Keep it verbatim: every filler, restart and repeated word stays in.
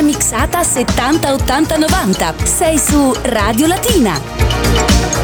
mixata settanta ottanta novanta. Sei su Radio Latina.